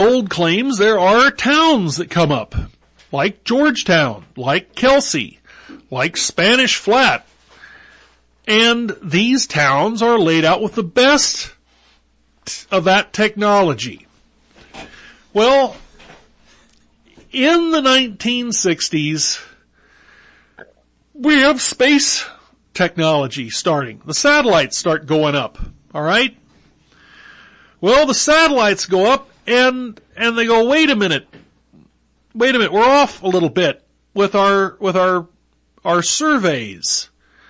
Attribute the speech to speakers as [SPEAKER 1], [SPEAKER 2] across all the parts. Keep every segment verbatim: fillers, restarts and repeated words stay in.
[SPEAKER 1] Old claims there are towns that come up, like Georgetown, like Kelsey, like Spanish Flat. And these towns are laid out with the best of that technology. Well, in the nineteen sixties, we have space technology starting. The satellites start going up, all right? Well, the satellites go up and and they go, wait a minute. Wait a minute, we're off a little bit with our with our our surveys.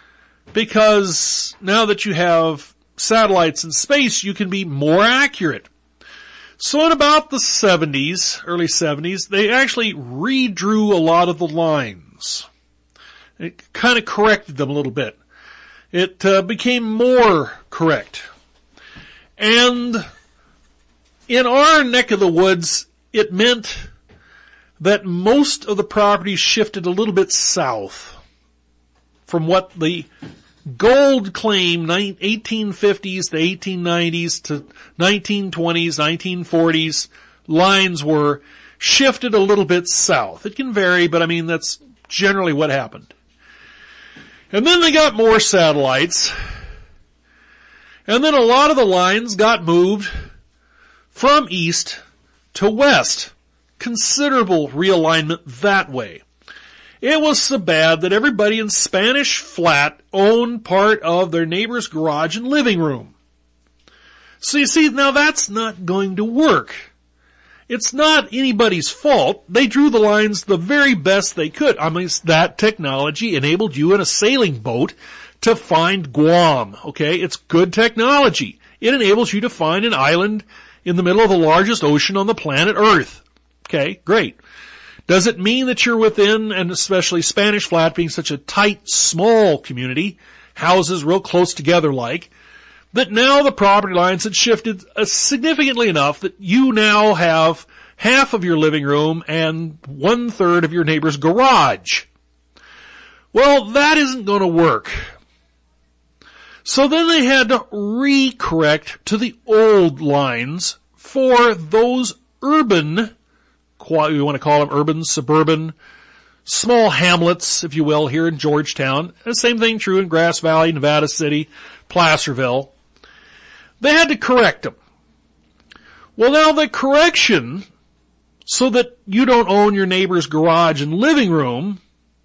[SPEAKER 1] Because now that you have satellites in space, you can be more accurate. So in about the seventies, early seventies, they actually redrew a lot of the lines. It kind of corrected them a little bit. It uh, became more correct. And in our neck of the woods, it meant that most of the properties shifted a little bit south from what the gold claim eighteen fifties to eighteen nineties to nineteen twenties, nineteen forties lines were shifted a little bit south. It can vary, but I mean, that's generally what happened. And then they got more satellites. And then a lot of the lines got moved from east to west. Considerable realignment that way. It was so bad that everybody in Spanish Flat owned part of their neighbor's garage and living room. So you see, now that's not going to work. It's not anybody's fault. They drew the lines the very best they could. I mean, that technology enabled you in a sailing boat to find Guam, okay? It's good technology. It enables you to find an island in the middle of the largest ocean on the planet Earth. Okay, great. Does it mean that you're within, and especially Spanish Flat being such a tight, small community, houses real close together like, that now the property lines had shifted uh, significantly enough that you now have half of your living room and one third of your neighbor's garage? Well, that isn't going to work. So then they had to re-correct to the old lines for those urban, you want to call them urban, suburban, small hamlets, if you will, here in Georgetown. The same thing true in Grass Valley, Nevada City, Placerville. They had to correct them. Well, now the correction, so that you don't own your neighbor's garage and living room,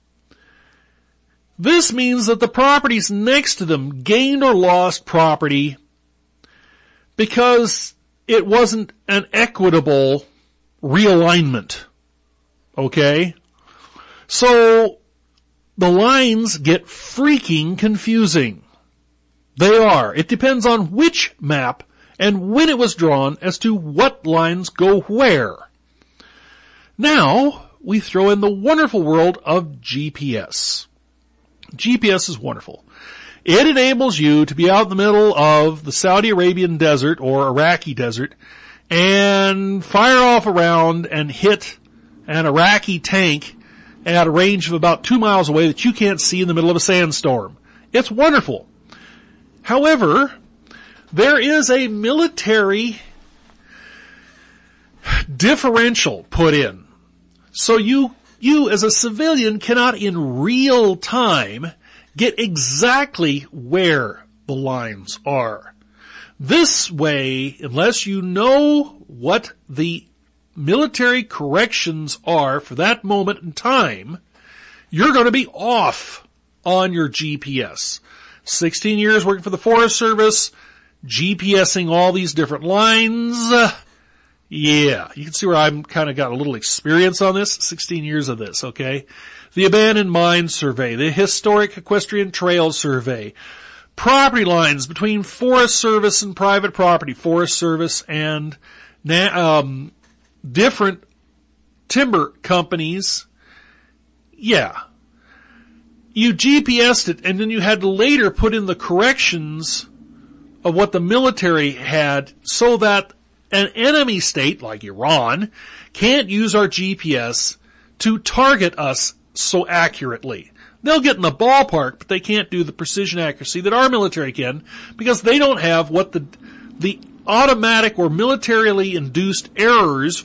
[SPEAKER 1] this means that the properties next to them gained or lost property because it wasn't an equitable realignment. Okay? So the lines get freaking confusing. They are. It depends on which map and when it was drawn as to what lines go where. Now we throw in the wonderful world of G P S. G P S is wonderful. It enables you to be out in the middle of the Saudi Arabian desert or Iraqi desert and fire off a round and hit an Iraqi tank at a range of about two miles away that you can't see in the middle of a sandstorm. It's wonderful. However, there is a military differential put in. So you, you as a civilian cannot in real time get exactly where the lines are. This way, unless you know what the military corrections are for that moment in time, you're going to be off on your G P S. sixteen years working for the Forest Service, GPSing all these different lines. Yeah, you can see where I'm kind of got a little experience on this. sixteen years of this, okay? The Abandoned Mine Survey, the Historic Equestrian Trail Survey, property lines between Forest Service and private property, Forest Service and um, different timber companies. Yeah. You G P S'd it, and then you had to later put in the corrections of what the military had so that an enemy state, like Iran, can't use our G P S to target us so accurately. They'll get in the ballpark, but they can't do the precision accuracy that our military can because they don't have what the the automatic or militarily induced errors